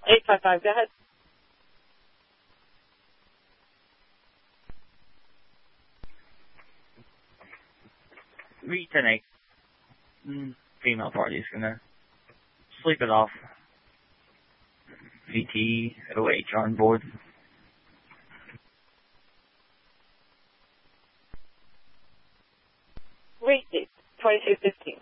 855, go ahead. Read 10-8. Female party is gonna sleep it off. VT 08 on board. Read 2215.